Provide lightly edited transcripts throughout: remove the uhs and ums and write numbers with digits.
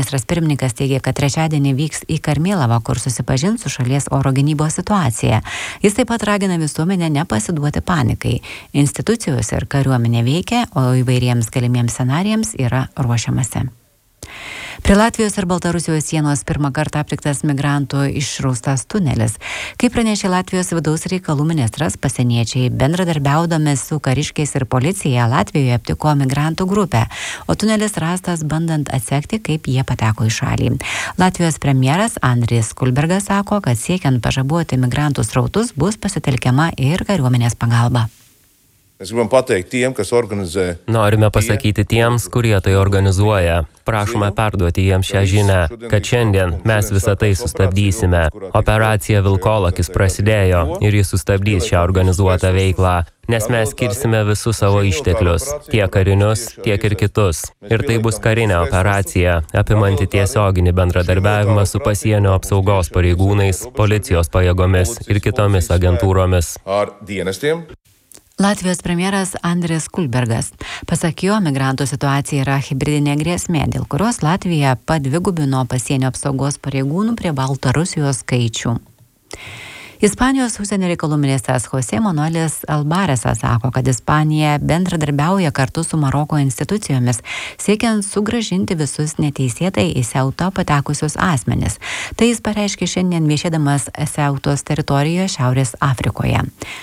ministras pirmininkas teigia, kad trečiadienį vyks į Karmėlavą, kur susipažins su šalies oro gynybos situacija. Jis taip pat ragina visuomenę nepasiduoti panikai. Institucijos ir kariuomenė veikia, o įvairiems galimiems scenarijams yra ruošiamasi. Prie Latvijos ir Baltarusijos sienos pirmą kartą aptiktas migrantų išraustas tunelis. Kaip pranešė Latvijos vidaus reikalų ministras, pasieniečiai bendradarbiaudami su kariškiais ir policija Latvijoje aptiko migrantų grupę, o tunelis rastas bandant atsekti, kaip jie pateko į šalį. Latvijos premjeras Andris Kulbergas sako, kad siekiant pažaboti migrantų srautus bus pasitelkiama ir kariuomenės pagalba. Norime pasakyti tiems, kurie tai organizuoja. Prašome perduoti jiems šią žinią, kad šiandien mes visą tai sustabdysime. Operacija Vilkolakis prasidėjo ir jis sustabdys šią organizuotą veiklą, nes mes skirsime visus savo išteklius, tiek karinius, tiek ir kitus. Ir tai bus karinė operacija, apimanti tiesioginį bendradarbiavimą su pasienio apsaugos pareigūnais, policijos pajėgomis ir kitomis agentūromis. Latvijos premjeras Andris Kulbergas. Pasak jo, migrantų situacija yra hibridinė grėsmė, dėl kurios Latvija padvigubino pasienio apsaugos pareigūnų prie Baltarusijos skaičių. Ispanijos užsienio reikalų ministras José Manuelis Albaresas sako, kad Ispanija bendradarbiauja kartu su Maroko institucijomis, siekiant sugrąžinti visus neteisėtai į Ceutą patekusius asmenis. Tai jis pareiškė šiandien viešėdamas Ceutos teritorijoje Šiaurės Afrikoje.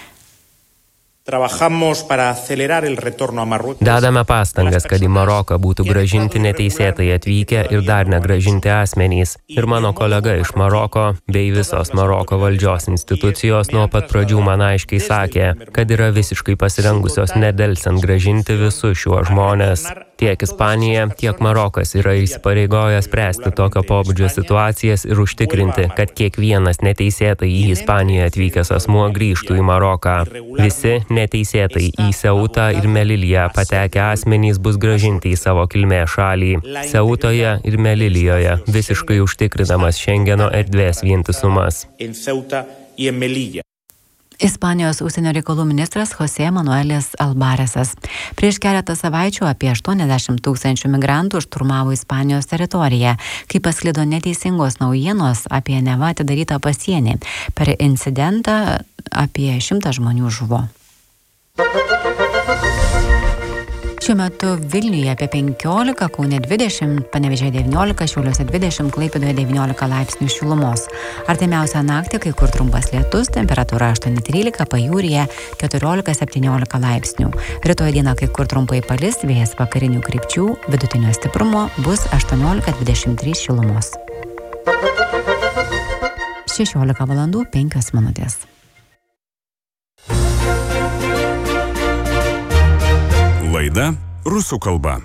Dedame pastangas, kad į Maroką būtų grąžinti neteisėtai atvykę ir dar negrąžinti asmenys. Ir mano kolega iš Maroko bei visos Maroko valdžios institucijos nuo pat pradžių man aiškiai sakė, kad yra visiškai pasirengusios nedelsiant grąžinti visus šiuos žmones. Tiek Ispanija, tiek Marokas yra įsipareigoję spręsti tokio pobūdžio situacijas ir užtikrinti, kad kiekvienas neteisėtai į Ispaniją atvykęs asmuo grįžtų į Maroką. Visi neteisėtai į Ceutą ir Meliliją patekę asmenys bus grąžinti į savo kilmės šalį. Ceutoje ir Melilijoje visiškai užtikrinamas Šengeno erdvės vientisumas. Ispanijos užsienio reikalų ministras José Manuelis Albaresas. Prieš keletą savaičių apie 80 000 migrantų šturmavo Ispanijos teritoriją, kai pasklido neteisingos naujienos apie neva atidarytą pasienį. Per incidentą apie 100 žmonių žuvo. Šiuo metu Vilniuje apie 15, Kaune 20, Panevėžyje 19, Šiauliuose 20, Klaipėdoje 19 laipsnių šilumos. Artimiausią naktį kai kur trumpas lietus, temperatūra 8-13, pajūryje 14-17 laipsnių. Rytoj dieną kai kur trumpai palis, vėjas vakarinių krypčių, vidutinio stiprumo bus 18-23 šilumos. 16 valandų 5 minutės. Лайда «Русу колба».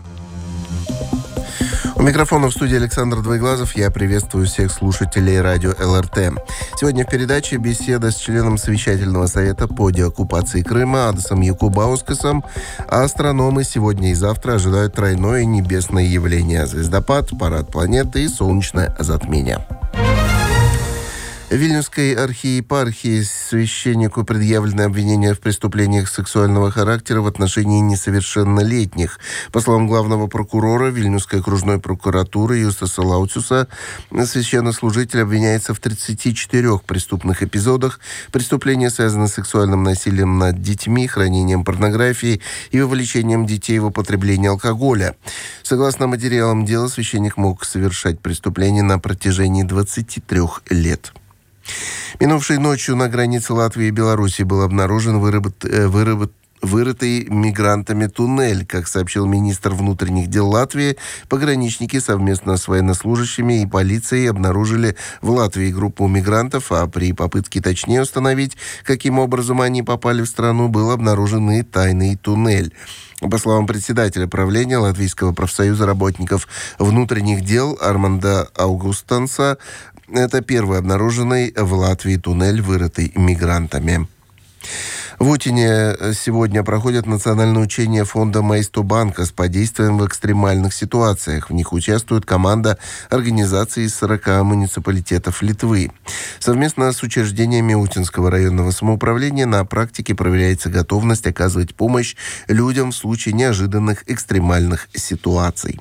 У микрофона в студии Александр Двоеглазов. Я приветствую всех слушателей радио ЛРТ. Сегодня в передаче беседа с членом совещательного совета по деоккупации Крыма Адасом Якубаускасом. А астрономы сегодня и завтра ожидают тройное небесное явление: звездопад, парад планеты и солнечное затмение. Вильнюсской архиепархии священнику предъявлено обвинение в преступлениях сексуального характера в отношении несовершеннолетних. По словам главного прокурора Вильнюсской окружной прокуратуры Юстаса Лаутиуса, священнослужитель обвиняется в 34 преступных эпизодах. Преступления связаны с сексуальным насилием над детьми, хранением порнографии и вовлечением детей в употребление алкоголя. Согласно материалам дела, священник мог совершать преступления на протяжении 23 лет. Минувшей ночью на границе Латвии и Беларуси был обнаружен вырытый мигрантами туннель. Как сообщил министр внутренних дел Латвии, пограничники совместно с военнослужащими и полицией обнаружили в Латвии группу мигрантов, а при попытке точнее установить, каким образом они попали в страну, был обнаружен и тайный туннель. По словам председателя правления Латвийского профсоюза работников внутренних дел Арманда Аугустанса, это первый обнаруженный в Латвии туннель, вырытый мигрантами. В Утине сегодня проходят национальные учения фонда Маэстубанка с подействием в экстремальных ситуациях. В них участвует команда организаций из 40 муниципалитетов Литвы. Совместно с учреждениями Утинского районного самоуправления на практике проверяется готовность оказывать помощь людям в случае неожиданных экстремальных ситуаций.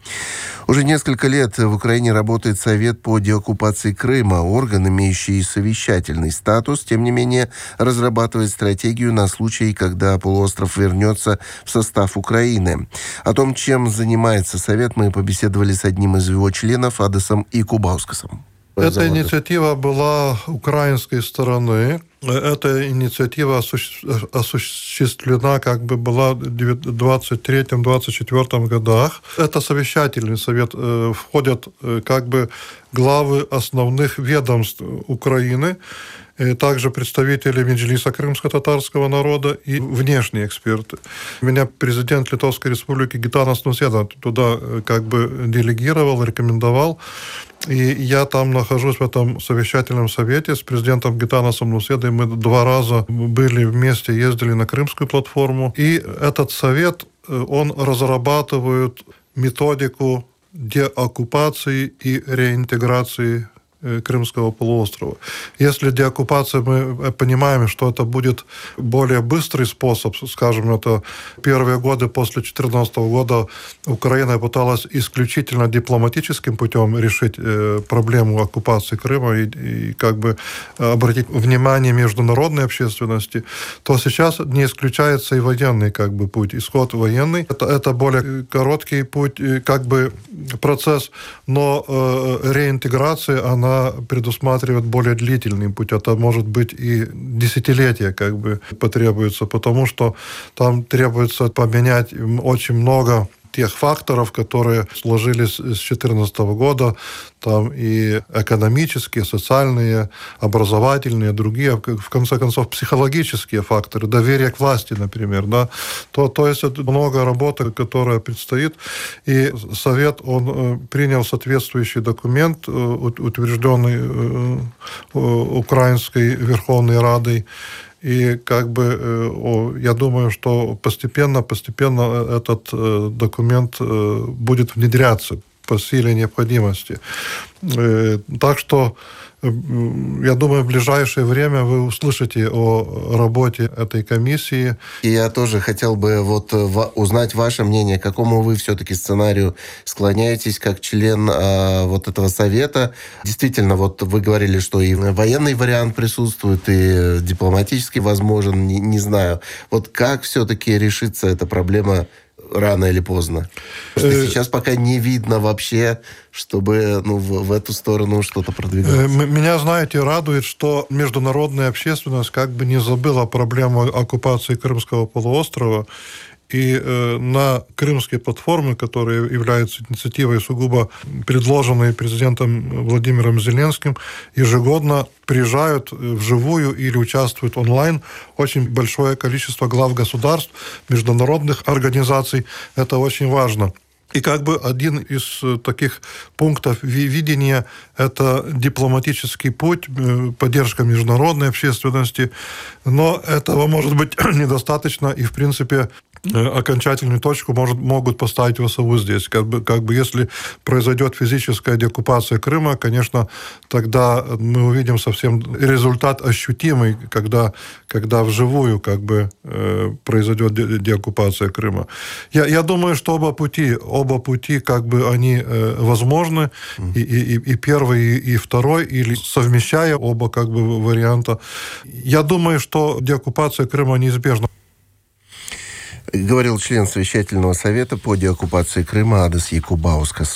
Уже несколько лет в Украине работает Совет по деоккупации Крыма. Орган, имеющий совещательный статус, тем не менее, разрабатывает стратегию на случай, когда полуостров вернется в состав Украины. О том, чем занимается Совет, мы побеседовали с одним из его членов, Адасом Якубаускасом. Эта инициатива была украинской стороны. Эта инициатива осуществлена была в 23-24 годах. Это совещательный совет. Входят главы основных ведомств Украины, также представители Меджлиса крымско-татарского народа и внешние эксперты. Меня президент Литовской Республики Гитанас Науседа туда делегировал, рекомендовал. И я там нахожусь в этом совещательном совете с президентом Гитанасом Науседой. Мы 2 раза были вместе, ездили на Крымскую платформу. И этот совет, он разрабатывает методику деоккупации и реинтеграции Крымского полуострова. Если деоккупация, мы понимаем, что это будет более быстрый способ, скажем, это первые годы после 2014 года Украина пыталась исключительно дипломатическим путем решить проблему оккупации Крыма и обратить внимание международной общественности, то сейчас не исключается и военный путь, исход военный. Это более короткий путь, процесс, но реинтеграция, она предусматривает более длительный путь. Это может быть и десятилетия потребуется, потому что там требуется поменять очень много тех факторов, которые сложились с 2014 года, там и экономические, социальные, образовательные, другие, в конце концов, психологические факторы, доверие к власти, например, да, то есть это много работы, которая предстоит, и Совет, он принял соответствующий документ, утвержденный Украинской Верховной Радой. И я думаю, что постепенно этот документ будет внедряться по силе необходимости. Так что, я думаю, в ближайшее время вы услышите о работе этой комиссии. И я тоже хотел бы узнать ваше мнение, к какому вы все-таки сценарию склоняетесь как член этого совета. Действительно, вы говорили, что и военный вариант присутствует, и дипломатически возможен, не знаю. Как все-таки решится эта проблема рано или поздно? Потому что сейчас пока не видно вообще, чтобы в эту сторону что-то продвигалось. Меня, радует, что международная общественность не забыла проблему оккупации Крымского полуострова. И на крымские платформы, которые являются инициативой сугубо предложенной президентом Владимиром Зеленским, ежегодно приезжают вживую или участвуют онлайн очень большое количество глав государств, международных организаций. Это очень важно. И один из таких пунктов видения – это дипломатический путь, поддержка международной общественности. Но этого может быть недостаточно, и, в принципе, окончательную точку могут поставить ВСУ здесь. Если произойдет физическая деоккупация Крыма, конечно, тогда мы увидим совсем результат ощутимый, когда вживую произойдет деоккупация Крыма. Я думаю, что оба пути они возможны, и первый, и второй, или совмещая оба варианта. Я думаю, что деоккупация Крыма неизбежна. Говорил член совещательного совета по деоккупации Крыма Адас Якубаускас.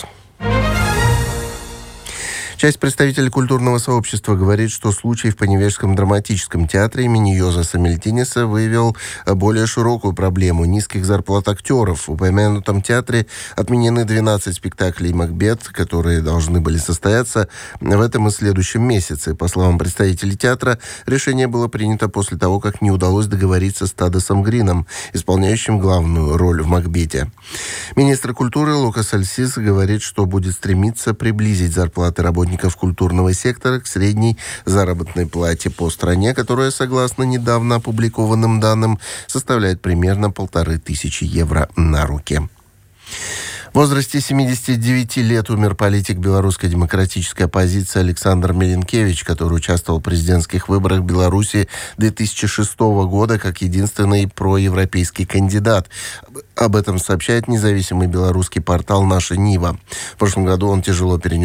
Часть представителей культурного сообщества говорит, что случай в Поневежском драматическом театре имени Йозаса Мельтинеса выявил более широкую проблему низких зарплат актеров. В упомянутом театре отменены 12 спектаклей «Макбет», которые должны были состояться в этом и следующем месяце. По словам представителей театра, решение было принято после того, как не удалось договориться с Тадасом Грином, исполняющим главную роль в «Макбете». Министр культуры Лукас Альсис говорит, что будет стремиться приблизить зарплаты работников культурного сектора к средней заработной плате по стране, которая, согласно недавно опубликованным данным, составляет примерно 1500 евро на руки. В возрасте 79 лет умер политик белорусской демократической оппозиции Александр Меленкевич, который участвовал в президентских выборах Беларуси 2006 года как единственный проевропейский кандидат. Об этом сообщает независимый белорусский портал «Наша Нива». В прошлом году он тяжело перенес